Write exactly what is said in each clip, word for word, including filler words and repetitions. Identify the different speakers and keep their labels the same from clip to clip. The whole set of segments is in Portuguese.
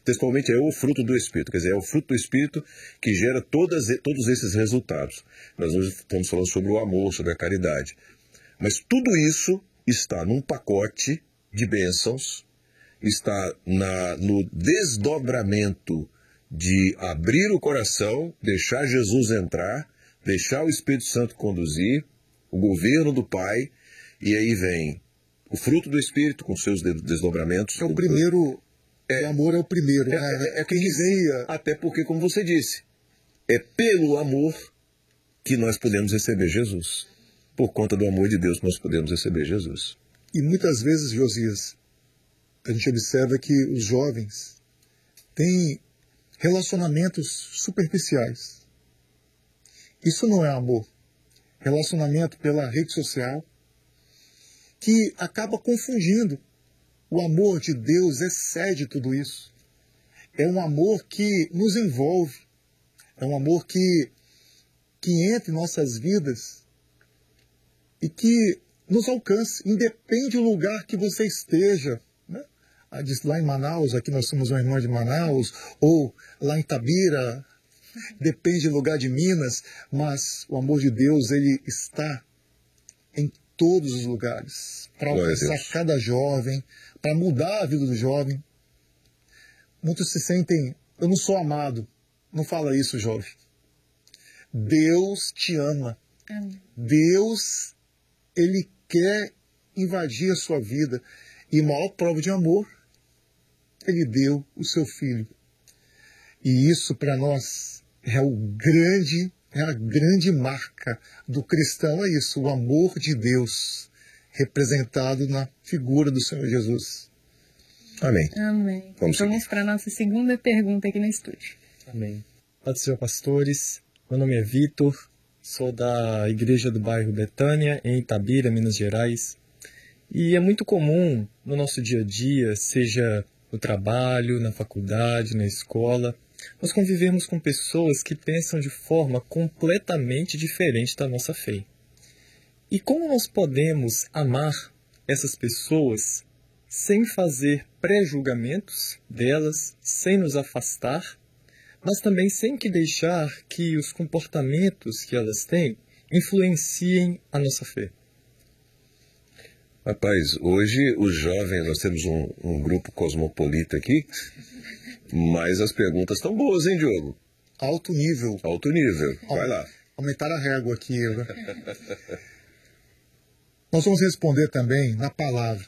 Speaker 1: textualmente é o fruto do Espírito, quer dizer, é o fruto do Espírito que gera todas, todos esses resultados. Nós hoje estamos falando sobre o amor, sobre a caridade. Mas tudo isso está num pacote de bênçãos, está na, no desdobramento de abrir o coração, deixar Jesus entrar, deixar o Espírito Santo conduzir, o governo do Pai, e aí vem o fruto do Espírito com seus desdobramentos.
Speaker 2: É o primeiro, é, o amor é o primeiro.
Speaker 1: É, é, é quem quiser, até porque, como você disse, é pelo amor que nós podemos receber Jesus. Por conta do amor de Deus nós podemos receber Jesus.
Speaker 2: E muitas vezes, Josias, a gente observa que os jovens têm relacionamentos superficiais. Isso não é amor. Relacionamento pela rede social, que acaba confundindo. O amor de Deus excede tudo isso. É um amor que nos envolve. É um amor que, que entra em nossas vidas e que nos alcance, independe do lugar que você esteja. Né? Lá em Manaus, aqui nós somos uma irmã de Manaus, ou lá em Itabira, depende do lugar de Minas, mas o amor de Deus, ele está em todos os lugares, para alcançar cada jovem, para mudar a vida do jovem. Muitos se sentem, eu não sou amado. Não fala isso, jovem. Deus te ama. Amém. Deus, ele quer invadir a sua vida. E a maior prova de amor, ele deu o seu filho. E isso para nós é o grande, é a grande marca do cristão, é isso, o amor de Deus representado na figura do Senhor Jesus.
Speaker 1: Amém.
Speaker 3: Amém.
Speaker 1: Vamos,
Speaker 3: Vamos para a nossa segunda pergunta aqui no estúdio.
Speaker 4: Amém. Paz do Senhor, pastores. Meu nome é Vitor, sou da igreja do bairro Betânia, em Itabira, Minas Gerais. E é muito comum no nosso dia a dia, seja no trabalho, na faculdade, na escola, nós convivemos com pessoas que pensam de forma completamente diferente da nossa fé. E como nós podemos amar essas pessoas sem fazer pré-julgamentos delas, sem nos afastar, mas também sem que deixar que os comportamentos que elas têm influenciem a nossa fé?
Speaker 1: Rapaz, hoje os jovens, nós temos um, um grupo cosmopolita aqui, mas as perguntas estão boas, hein, Diogo?
Speaker 2: Alto nível.
Speaker 1: Alto nível, vai lá.
Speaker 2: Aumentar a régua aqui. Né? Nós vamos responder também na palavra.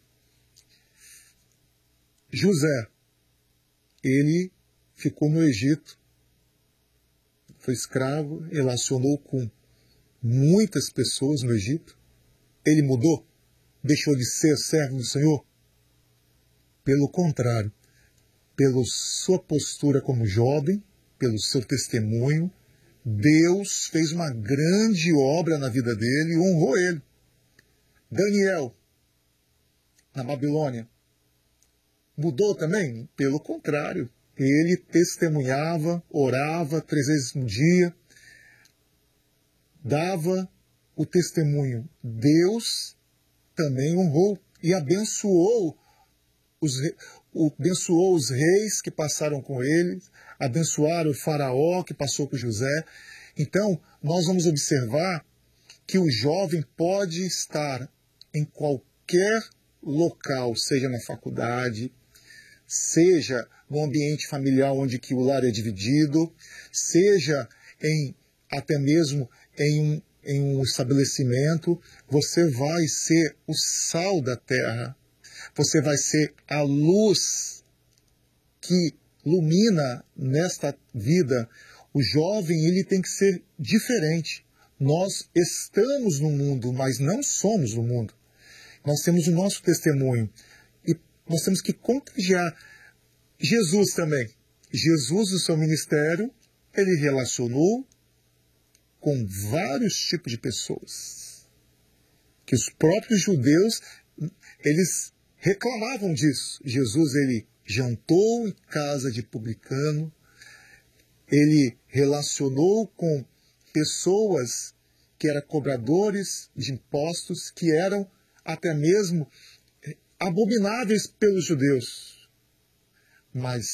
Speaker 2: José, ele ficou no Egito, foi escravo, relacionou com muitas pessoas no Egito. Ele mudou? Deixou de ser servo do Senhor? Pelo contrário, pela sua postura como jovem, pelo seu testemunho, Deus fez uma grande obra na vida dele e honrou ele. Daniel, na Babilônia, mudou também? Pelo contrário, ele testemunhava, orava três vezes no dia, dava o testemunho. Deus também honrou e abençoou os, abençoou os reis que passaram com ele, abençoaram o faraó que passou com José. Então, nós vamos observar que o jovem pode estar em qualquer local, seja na faculdade, seja no ambiente familiar onde que o lar é dividido, seja em, até mesmo em um em um estabelecimento, você vai ser o sal da terra. Você vai ser a luz que ilumina nesta vida. O jovem, ele tem que ser diferente. Nós estamos no mundo, mas não somos no mundo. Nós temos o nosso testemunho. E nós temos que contagiar. Jesus também. Jesus, no seu ministério, ele relacionou com vários tipos de pessoas. Que os próprios judeus, eles reclamavam disso. Jesus, ele jantou em casa de publicano, ele relacionou com pessoas que eram cobradores de impostos, que eram até mesmo abomináveis pelos judeus. Mas